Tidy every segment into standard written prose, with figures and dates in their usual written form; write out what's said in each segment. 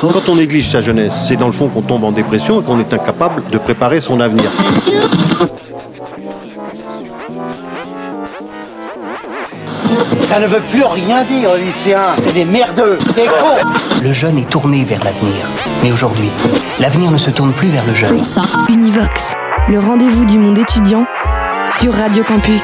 Quand on néglige sa jeunesse, c'est dans le fond qu'on tombe en dépression et qu'on est incapable de préparer son avenir. Ça ne veut plus rien dire, lycéens. C'est des merdeux, des cons. Le jeune est tourné vers l'avenir. Mais aujourd'hui, l'avenir ne se tourne plus vers le jeune. Univox, le rendez-vous du monde étudiant sur Radio Campus.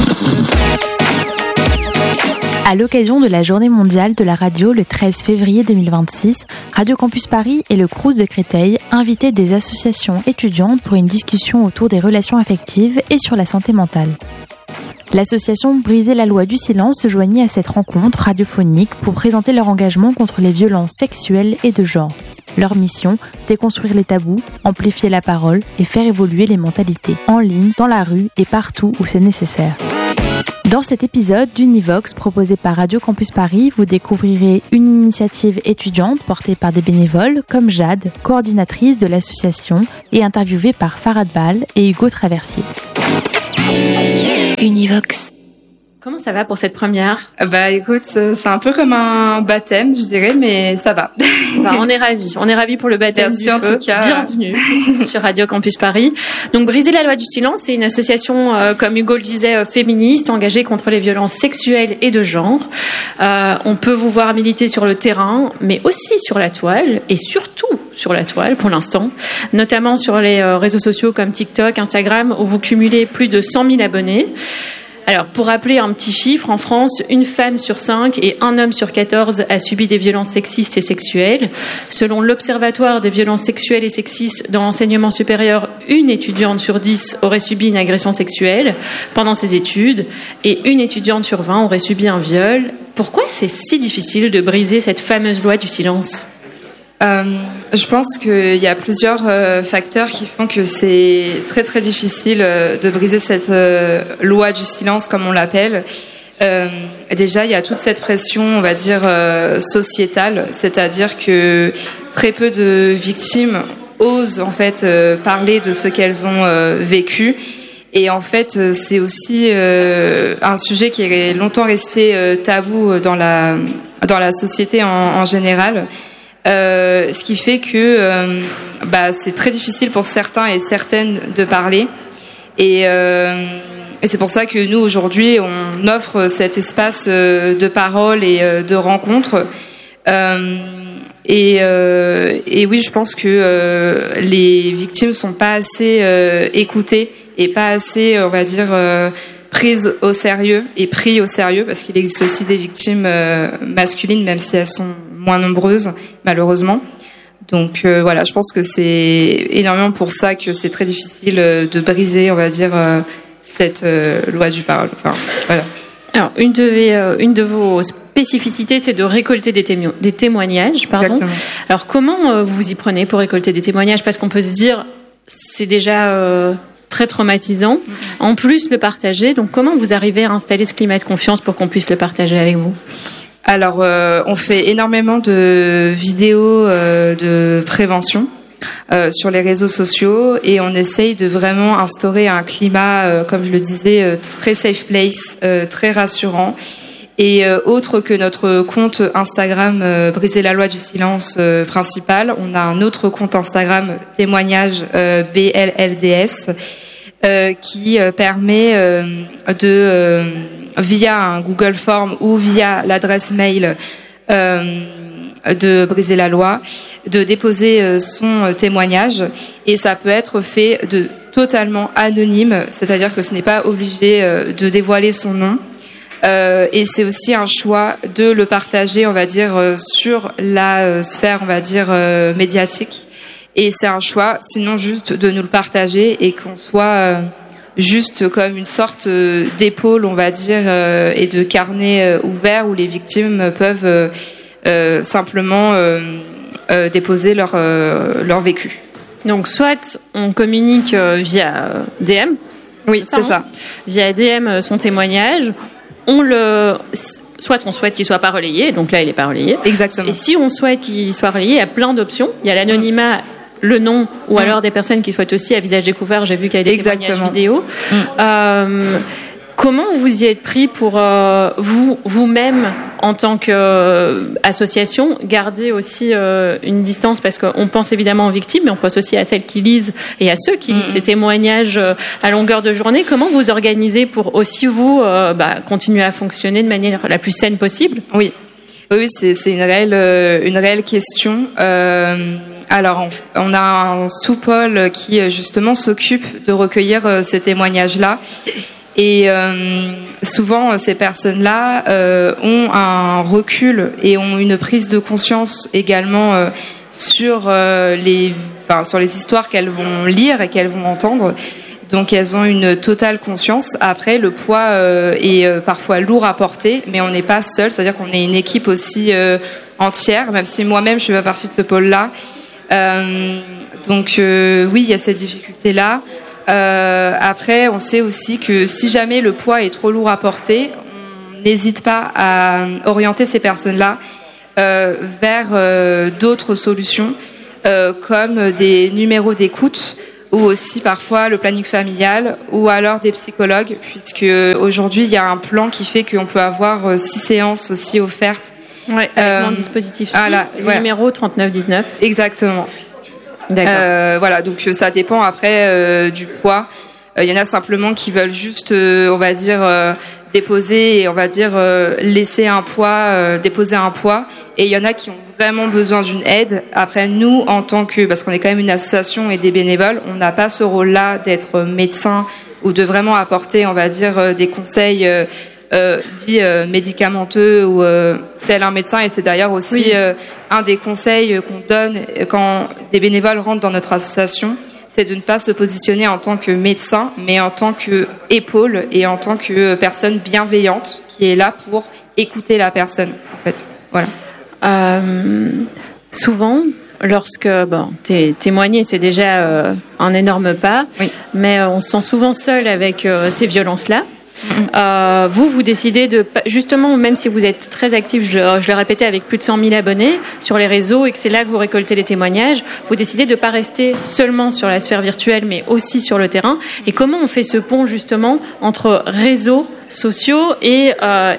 À l'occasion de la Journée mondiale de la radio le 13 février 2026, Radio Campus Paris et le Crous de Créteil invitaient des associations étudiantes pour une discussion autour des relations affectives et sur la santé mentale. L'association Briser la loi du silence se joignit à cette rencontre radiophonique pour présenter leur engagement contre les violences sexuelles et de genre. Leur mission, déconstruire les tabous, amplifier la parole et faire évoluer les mentalités, en ligne, dans la rue et partout où c'est nécessaire. Dans cet épisode d'Univox proposé par Radio Campus Paris, vous découvrirez une initiative étudiante portée par des bénévoles comme Jade, coordinatrice de l'association et interviewée par Farad Bal et Hugo Traversier. Univox. Comment ça va pour cette première ? Bah écoute, c'est un peu comme un baptême, je dirais, mais ça va. Enfin, on est ravis pour le baptême. Merci du en feu. tout cas. Bienvenue sur Radio Campus Paris. Donc Briser la loi du silence, c'est une association, comme Hugo le disait, féministe, engagée contre les violences sexuelles et de genre. On peut vous voir militer sur le terrain, mais aussi sur la toile, et surtout sur la toile pour l'instant, notamment sur les réseaux sociaux comme TikTok, Instagram, où vous cumulez plus de 100 000 abonnés. Alors, pour rappeler un petit chiffre, en France, une femme sur 5 et un homme sur 14 a subi des violences sexistes et sexuelles. Selon l'Observatoire des violences sexuelles et sexistes dans l'enseignement supérieur, une étudiante sur 10 aurait subi une agression sexuelle pendant ses études et une étudiante sur 20 aurait subi un viol. Pourquoi c'est si difficile de briser cette fameuse loi du silence ? Je pense qu'il y a plusieurs facteurs qui font que c'est très très difficile de briser cette loi du silence comme on l'appelle. Déjà, il y a toute cette pression, on va dire, sociétale, c'est-à-dire que très peu de victimes osent en fait parler de ce qu'elles ont vécu. Et en fait, c'est aussi un sujet qui est longtemps resté tabou dans la société en général. Ce qui fait que c'est très difficile pour certains et certaines de parler et c'est pour ça que nous aujourd'hui on offre cet espace de parole et de rencontre et oui, je pense que les victimes sont pas assez écoutées et pas assez, on va dire, prises au sérieux et pris au sérieux, parce qu'il existe aussi des victimes masculines, même si elles sont moins nombreuses, malheureusement. Donc voilà, je pense que c'est énormément pour ça que c'est très difficile de briser, on va dire, cette loi du parole. Enfin, voilà. Alors, une de vos spécificités, c'est de récolter des témoignages. Pardon. Exactement. Alors, comment vous vous y prenez pour récolter des témoignages ? Parce qu'on peut se dire, c'est déjà très traumatisant. En plus, le partager. Donc, comment vous arrivez à installer ce climat de confiance pour qu'on puisse le partager avec vous ? Alors, on fait énormément de vidéos de prévention sur les réseaux sociaux et on essaye de vraiment instaurer un climat, comme je le disais, très safe place, très rassurant. Et autre que notre compte Instagram Briser la loi du silence principal, on a un autre compte Instagram témoignage BLLDS qui permet via un Google Form ou via l'adresse mail de Briser la loi, de déposer son témoignage, et ça peut être fait totalement anonyme, c'est-à-dire que ce n'est pas obligé de dévoiler son nom. Et c'est aussi un choix de le partager, on va dire, sur la sphère, on va dire, médiatique. Et c'est un choix, sinon juste de nous le partager et qu'on soit juste comme une sorte d'épaule, on va dire, et de carnet ouvert où les victimes peuvent simplement déposer leur vécu. Donc, soit on communique via DM. Oui, c'est ça. Via DM son témoignage. Soit on souhaite qu'il soit pas relayé, donc là il est pas relayé. Exactement. Et si on souhaite qu'il soit relayé, il y a plein d'options. Il y a l'anonymat, le nom, ou alors des personnes qui souhaitent aussi à visage découvert. J'ai vu qu'il y a des témoignages vidéo. Comment vous y êtes pris pour vous-même, en tant qu'association, garder aussi une distance, parce qu'on pense évidemment aux victimes, mais on pense aussi à celles qui lisent et à ceux qui lisent ces témoignages à longueur de journée. Comment vous organisez pour aussi vous continuer à fonctionner de manière la plus saine possible ? Oui, c'est une réelle question. Alors, on a un sous-pôle qui justement s'occupe de recueillir ces témoignages-là. Et souvent, ces personnes-là ont un recul et ont une prise de conscience également sur les histoires qu'elles vont lire et qu'elles vont entendre. Donc, elles ont une totale conscience. Après, le poids est parfois lourd à porter, mais on n'est pas seul. C'est-à-dire qu'on est une équipe aussi entière, même si moi-même, je fais pas partie de ce pôle-là. Donc, oui, il y a cette difficulté-là. Après, on sait aussi que si jamais le poids est trop lourd à porter, on n'hésite pas à orienter ces personnes-là vers d'autres solutions, comme des numéros d'écoute, ou aussi parfois le planning familial, ou alors des psychologues, puisque aujourd'hui il y a un plan qui fait qu'on peut avoir 6 séances aussi offertes. Ouais, avec mon dispositif. Numéro 3919. Exactement. D'accord. Voilà, donc ça dépend après du poids. Il y en a simplement qui veulent juste, on va dire, déposer et on va dire laisser un poids, déposer un poids. Et il y en a qui ont vraiment besoin d'une aide. Après, nous, en tant que, parce qu'on est quand même une association et des bénévoles, on n'a pas ce rôle-là d'être médecin ou de vraiment apporter, on va dire, des conseils dits médicamenteux ou tel un médecin. Et c'est d'ailleurs aussi un des conseils qu'on donne quand des bénévoles rentrent dans notre association, c'est de ne pas se positionner en tant que médecin, mais en tant qu'épaule et en tant que personne bienveillante qui est là pour écouter la personne, en fait. Voilà. Souvent, lorsque témoigner, c'est déjà un énorme pas, mais on se sent souvent seul avec ces violences-là. Vous décidez de, justement, même si vous êtes très actif, je le répétais, avec plus de 100 000 abonnés sur les réseaux et que c'est là que vous récoltez les témoignages, vous décidez de ne pas rester seulement sur la sphère virtuelle, mais aussi sur le terrain. Et comment on fait ce pont, justement, entre réseaux sociaux et IRL ?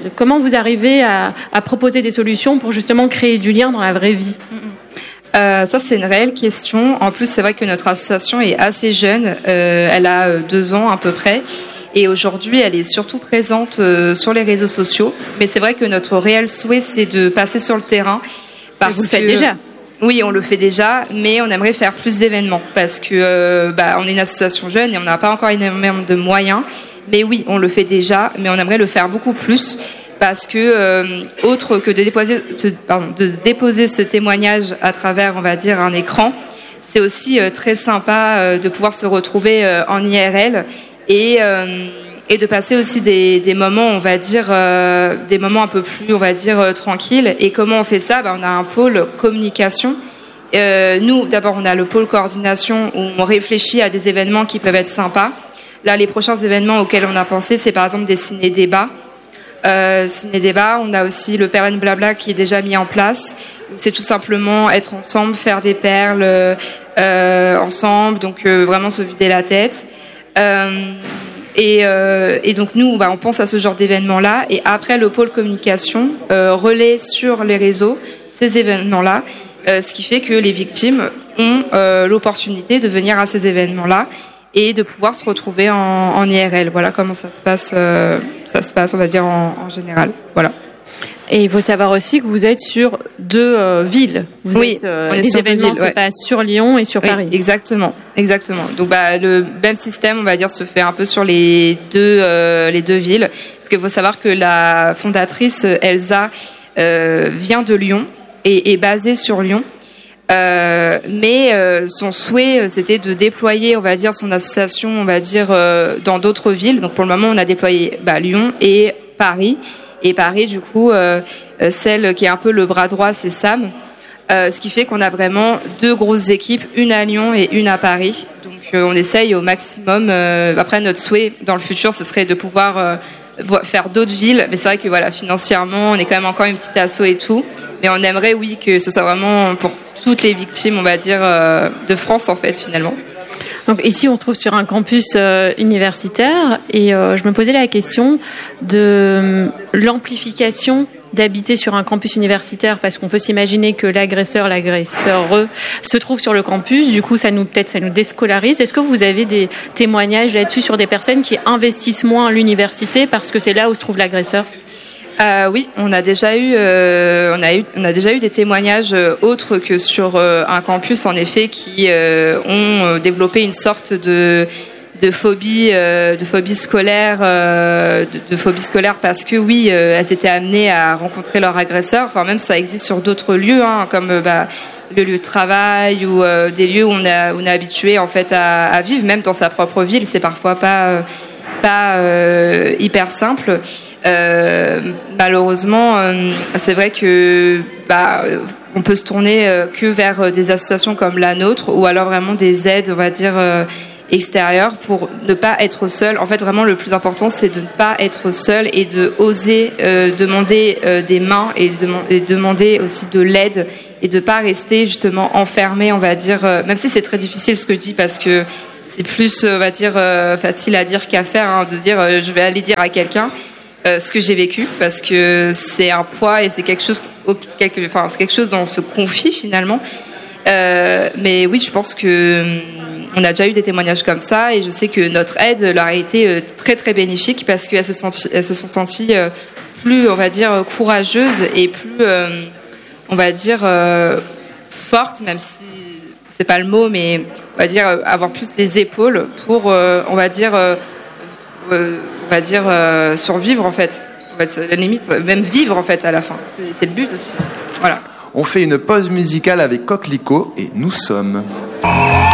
Comment vous arrivez à proposer des solutions pour, justement, créer du lien dans la vraie vie ? Ça, c'est une réelle question. En plus, c'est vrai que notre association est assez jeune. Elle a 2 ans à peu près. Et aujourd'hui, elle est surtout présente sur les réseaux sociaux. Mais c'est vrai que notre réel souhait, c'est de passer sur le terrain. Vous le faites déjà ? Oui, on le fait déjà, mais on aimerait faire plus d'événements. Parce que on est une association jeune et on n'a pas encore énormément de moyens. Mais oui, on le fait déjà, mais on aimerait le faire beaucoup plus. Parce que, autre que de déposer ce témoignage à travers, on va dire, un écran, c'est aussi très sympa de pouvoir se retrouver en IRL. Et de passer aussi des moments, on va dire, des moments un peu plus, on va dire, tranquilles. Et comment on fait ça ? On a un pôle communication. Nous, d'abord, on a le pôle coordination où on réfléchit à des événements qui peuvent être sympas. Là, les prochains événements auxquels on a pensé, c'est par exemple des ciné-débats. Ciné-débats, on a aussi le Perlen Blabla qui est déjà mis en place. C'est tout simplement être ensemble, faire des perles ensemble, donc vraiment se vider la tête. Et donc nous, on pense à ce genre d'événements-là. Et après, le pôle communication relaie sur les réseaux ces événements-là, ce qui fait que les victimes ont l'opportunité de venir à ces événements-là et de pouvoir se retrouver en IRL. Voilà comment ça se passe, on va dire, en général. Voilà. Et il faut savoir aussi que vous êtes sur 2 villes. Vous êtes, les événements se passent sur Lyon et sur Paris. Exactement. Donc le même système, on va dire, se fait un peu sur les deux villes. Parce qu'il faut savoir que la fondatrice Elsa vient de Lyon et est basée sur Lyon. Mais son souhait, c'était de déployer, on va dire, son association, on va dire, dans d'autres villes. Donc pour le moment, on a déployé Lyon et Paris. Et Paris, du coup, celle qui est un peu le bras droit, c'est Sam. Ce qui fait qu'on a vraiment 2 grosses équipes, une à Lyon et une à Paris. Donc on essaye au maximum. Après, notre souhait dans le futur, ce serait de pouvoir faire d'autres villes. Mais c'est vrai que voilà, financièrement, on est quand même encore une petite asso et tout. Mais on aimerait, oui, que ce soit vraiment pour toutes les victimes, on va dire, de France, en fait, finalement. Donc ici, on se trouve sur un campus universitaire et je me posais la question de l'amplification d'habiter sur un campus universitaire, parce qu'on peut s'imaginer que l'agresseur se trouve sur le campus, du coup ça nous déscolarise. Est-ce que vous avez des témoignages là-dessus sur des personnes qui investissent moins à l'université parce que c'est là où se trouve l'agresseur? Oui, on a déjà eu des témoignages autres que sur un campus, en effet, qui ont développé une sorte de phobie scolaire, de phobie scolaire, parce que oui, elles étaient amenées à rencontrer leur agresseur. Enfin, même ça existe sur d'autres lieux, comme le lieu de travail ou des lieux où on est habitué en fait à vivre, même dans sa propre ville. C'est parfois pas hyper simple. Malheureusement, c'est vrai que on peut se tourner que vers des associations comme la nôtre, ou alors vraiment des aides, on va dire, extérieures, pour ne pas être seul. En fait, vraiment, le plus important, c'est de ne pas être seul et de oser demander des mains et demander aussi de l'aide, et de pas rester justement enfermé, on va dire, même si c'est très difficile ce que je dis, parce que c'est plus, on va dire, facile à dire qu'à faire, de dire je vais aller dire à quelqu'un ce que j'ai vécu, parce que c'est un poids et c'est quelque chose dont on se confie finalement. Mais oui, je pense que on a déjà eu des témoignages comme ça, et je sais que notre aide leur a été très très bénéfique, parce qu'elles se sont senties plus, on va dire, courageuses et plus, on va dire, fortes, même si c'est pas le mot, mais on va dire avoir plus les épaules pour, on va dire survivre en fait. À la limite, même vivre en fait à la fin. C'est le but aussi. Voilà. On fait une pause musicale avec Coquelicot et nous sommes...